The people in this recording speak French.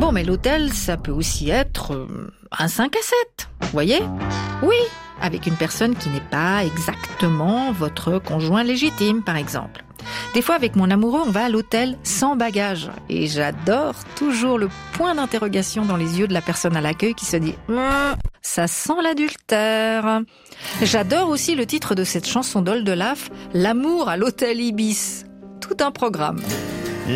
Bon, mais l'hôtel, ça peut aussi être un 5 à 7, vous voyez ? Oui, avec une personne qui n'est pas exactement votre conjoint légitime, par exemple. Des fois, avec mon amoureux, on va à l'hôtel sans bagage. Et j'adore toujours le point d'interrogation dans les yeux de la personne à l'accueil qui se dit « ça sent l'adultère ». J'adore aussi le titre de cette chanson d'Oldelaf, « L'amour à l'hôtel Ibis ». Tout un programme.